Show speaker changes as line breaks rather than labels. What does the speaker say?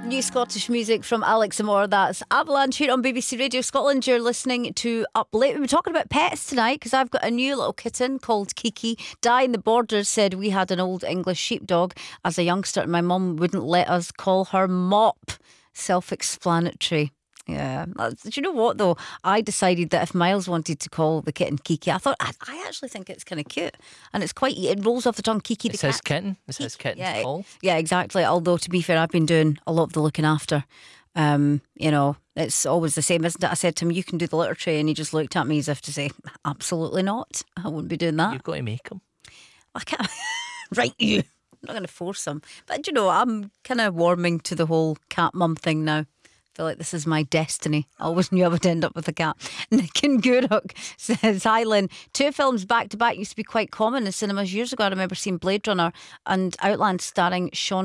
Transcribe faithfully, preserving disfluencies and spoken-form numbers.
New Scottish music from Alex Amor. That's Avalanche here on B B C Radio Scotland. You're listening to Up Late. We were talking about pets tonight because I've got a new little kitten called Kiki. Di in the Borders said we had an old English sheepdog as a youngster and my mum wouldn't let us call her Mop. Self-explanatory. Yeah. Do you know what though? I decided that if Miles wanted to call the kitten Kiki, I thought I, I actually think it's kind of cute and it's quite. It rolls off the tongue. Kiki the
It says
cat.
kitten. It says kitten
Yeah,
to call.
yeah, exactly. Although to be fair, I've been doing a lot of the looking after. Um, you know, it's always the same, isn't it? I said to him, "You can do the litter tray," and he just looked at me as if to say, "Absolutely not. I wouldn't be doing that."
You've got to make them.
I can't. Right, you. I'm not going to force him. But you know, I'm kind of warming to the whole cat mum thing now. I feel like this is my destiny. I always knew I would end up with a cat. Nick in Guruk says, "Hi Lynn, two films back to back used to be quite common in cinemas years ago. I remember seeing Blade Runner and Outland starring Sean